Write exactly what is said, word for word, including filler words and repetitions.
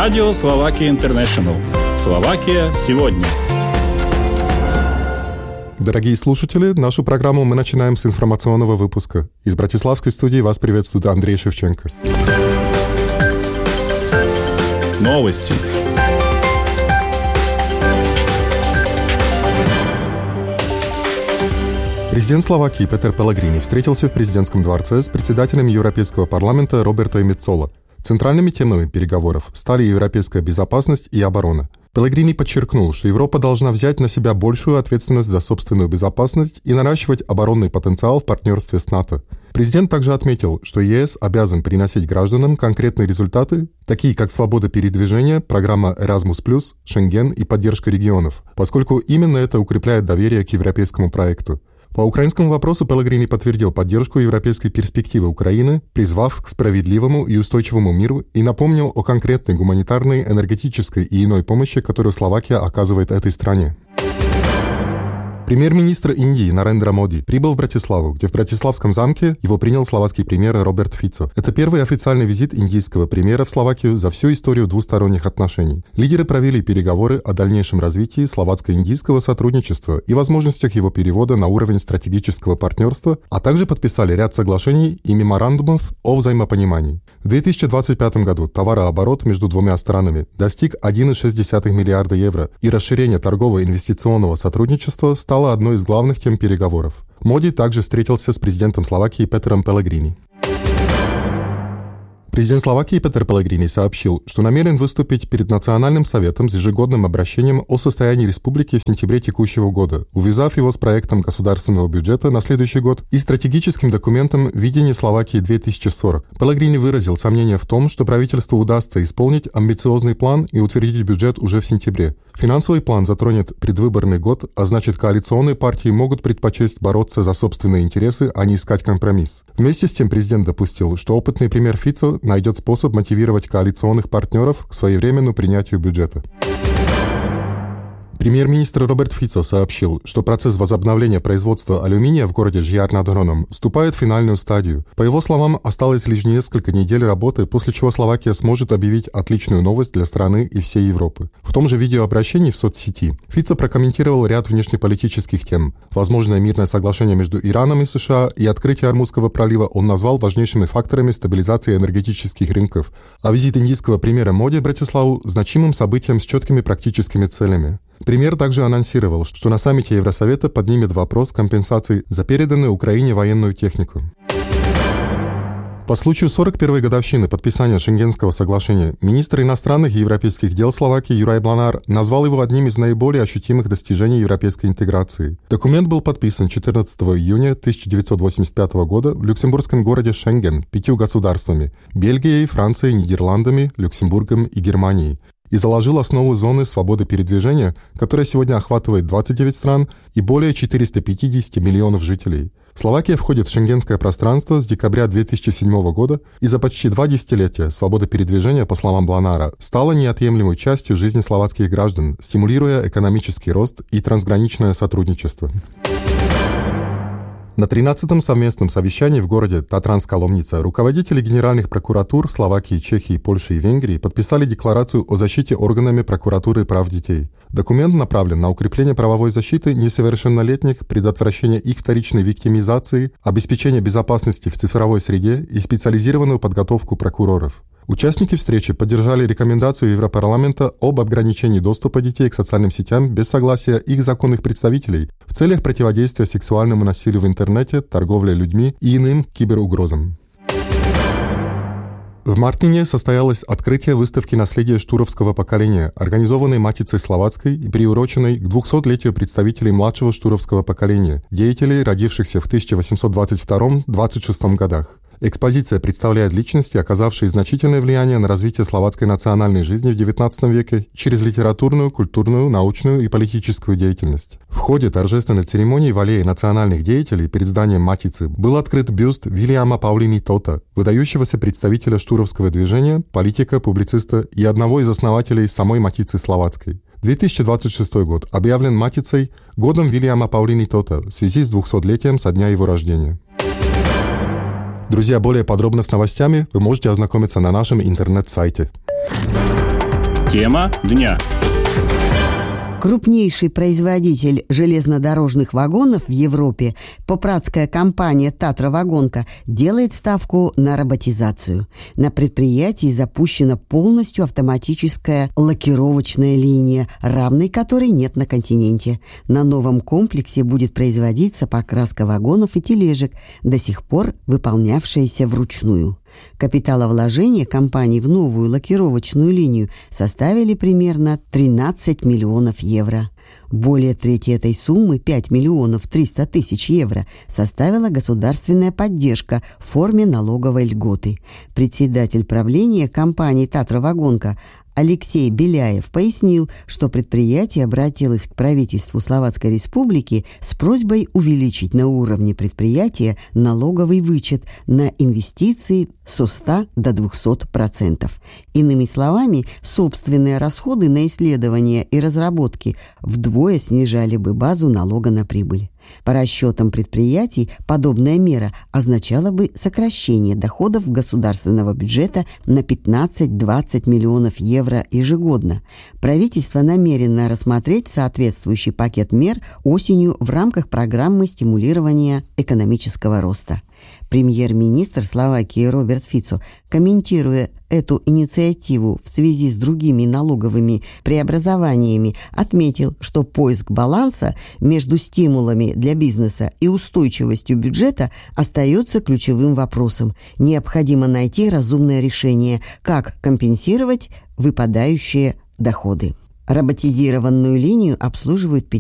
Радио Словакия Интернешнл. Словакия сегодня. Дорогие слушатели, нашу программу мы начинаем с информационного выпуска. Из Братиславской студии вас приветствует Андрей Шевченко. Новости. Президент Словакии Петер Пелегрини встретился в президентском дворце с председателем Европейского парламента Роберто Меццола. Центральными темами переговоров стали европейская безопасность и оборона. Пелегрини подчеркнул, что Европа должна взять на себя большую ответственность за собственную безопасность и наращивать оборонный потенциал в партнерстве с НАТО. Президент также отметил, что ЕС обязан приносить гражданам конкретные результаты, такие как свобода передвижения, программа Erasmus плюс, Шенген и поддержка регионов, поскольку именно это укрепляет доверие к европейскому проекту. По украинскому вопросу Пелегрини подтвердил поддержку европейской перспективы Украины, призвав к справедливому и устойчивому миру и напомнил о конкретной гуманитарной, энергетической и иной помощи, которую Словакия оказывает этой стране. Премьер-министр Индии Нарендра Моди прибыл в Братиславу, где в Братиславском замке его принял словацкий премьер Роберт Фицо. Это первый официальный визит индийского премьера в Словакию за всю историю двусторонних отношений. Лидеры провели переговоры о дальнейшем развитии словацко-индийского сотрудничества и возможностях его перевода на уровень стратегического партнерства, а также подписали ряд соглашений и меморандумов о взаимопонимании. В две тысячи двадцать пятом году товарооборот между двумя странами достиг один целых шесть десятых миллиарда евро, и расширение торгово-инвестиционного сотрудничества стало стала одной из главных тем переговоров. Моди также встретился с президентом Словакии Петером Пелегрини. Президент Словакии Петер Пелегрини сообщил, что намерен выступить перед Национальным советом с ежегодным обращением о состоянии республики в сентябре текущего года, увязав его с проектом государственного бюджета на следующий год и стратегическим документом «Видение Словакии две тысячи сорок». Пелегрини выразил сомнение в том, что правительству удастся исполнить амбициозный план и утвердить бюджет уже в сентябре. Финансовый план затронет предвыборный год, а значит, коалиционные партии могут предпочесть бороться за собственные интересы, а не искать компромисс. Вместе с тем президент допустил, что опытный премьер Фицо найдет способ мотивировать коалиционных партнеров к своевременному принятию бюджета. Премьер-министр Роберт Фицо сообщил, что процесс возобновления производства алюминия в городе Жияр над Hronom вступает в финальную стадию. По его словам, осталось лишь несколько недель работы, после чего Словакия сможет объявить отличную новость для страны и всей Европы. В том же видеообращении в соцсети Фицо прокомментировал ряд внешнеполитических тем. Возможное мирное соглашение между Ираном и США и открытие Ормузского пролива он назвал важнейшими факторами стабилизации энергетических рынков, а визит индийского премьера Моди в Братиславу – значимым событием с четкими практическими целями. Премьер также анонсировал, что на саммите Евросовета поднимет вопрос компенсации за переданную Украине военную технику. По случаю сорок первой годовщины подписания Шенгенского соглашения министр иностранных и европейских дел Словакии Юрай Бланар назвал его одним из наиболее ощутимых достижений европейской интеграции. Документ был подписан четырнадцатого июня тысяча девятьсот восемьдесят пятого года в люксембургском городе Шенген пятью государствами – Бельгией, Францией, Нидерландами, Люксембургом и Германией, и заложил основу зоны свободы передвижения, которая сегодня охватывает двадцать девять стран и более четыреста пятьдесят миллионов жителей. Словакия входит в шенгенское пространство с декабря две тысячи седьмого года, и за почти два десятилетия свобода передвижения, по словам Бланара, стала неотъемлемой частью жизни словацких граждан, стимулируя экономический рост и трансграничное сотрудничество. На тринадцатом совместном совещании в городе Татрансká-Lomnica руководители генеральных прокуратур Словакии, Чехии, Польши и Венгрии подписали декларацию о защите органами прокуратуры прав детей. Документ направлен на укрепление правовой защиты несовершеннолетних, предотвращение их вторичной виктимизации, обеспечение безопасности в цифровой среде и специализированную подготовку прокуроров. Участники встречи поддержали рекомендацию Европарламента об ограничении доступа детей к социальным сетям без согласия их законных представителей в целях противодействия сексуальному насилию в интернете, торговле людьми и иным киберугрозам. В Мартине состоялось открытие выставки наследия штуровского поколения, организованной Матицей Словацкой и приуроченной к двухсотлетию представителей младшего штуровского поколения, деятелей, родившихся в тысяча восемьсот двадцать втором — двадцать шестом годах. Экспозиция представляет личности, оказавшие значительное влияние на развитие словацкой национальной жизни в девятнадцатом веке через литературную, культурную, научную и политическую деятельность. В ходе торжественной церемонии в аллее национальных деятелей перед зданием Матицы был открыт бюст Вильяма Паулини Тота, выдающегося представителя штуровского движения, политика, публициста и одного из основателей самой Матицы Словацкой. две тысячи двадцать шестой год объявлен Матицей годом Вильяма Паулини Тота в связи с двухсотлетием со дня его рождения. Друзья, более подробно с новостями вы можете ознакомиться на нашем интернет-сайте. Тема дня. Крупнейший производитель железнодорожных вагонов в Европе, попратская компания «Татра-Вагонка», делает ставку на роботизацию. На предприятии запущена полностью автоматическая лакировочная линия, равной которой нет на континенте. На новом комплексе будет производиться покраска вагонов и тележек, до сих пор выполнявшаяся вручную. Капиталовложения компании в новую лакировочную линию составили примерно тринадцать миллионов евро. Более трети этой суммы, пять миллионов триста тысяч евро, составила государственная поддержка в форме налоговой льготы. Председатель правления компании «Татра-Вагонка» Алексей Беляев пояснил, что предприятие обратилось к правительству Словацкой Республики с просьбой увеличить на уровне предприятия налоговый вычет на инвестиции со ста до двухсот процентов. Иными словами, собственные расходы на исследования и разработки вдвое снижали бы базу налога на прибыль. По расчетам предприятий, подобная мера означала бы сокращение доходов государственного бюджета на пятнадцать-двадцать миллионов евро ежегодно. Правительство намерено рассмотреть соответствующий пакет мер осенью в рамках программы стимулирования экономического роста. Премьер-министр Словакии Роберт Фицо, комментируя эту инициативу в связи с другими налоговыми преобразованиями, отметил, что поиск баланса между стимулами для бизнеса и устойчивостью бюджета остается ключевым вопросом. Необходимо найти разумное решение, как компенсировать выпадающие доходы. Роботизированную линию обслуживают